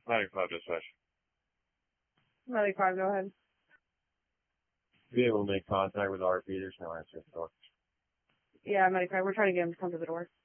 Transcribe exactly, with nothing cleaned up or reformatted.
ninety-five dispatch. ninety-five, go ahead. Be able to make contact with R P. There's no answer to the door. Yeah, ninety-five. We're trying to get him to come to the door.